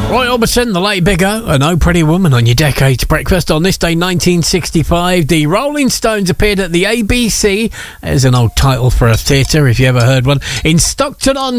Roy Orbison, The Late Big O, and Oh Pretty Woman on your Decades Breakfast. On this day, 1965, the Rolling Stones appeared at the ABC. There's an old title for a theatre, if you ever heard one, in Stockton-on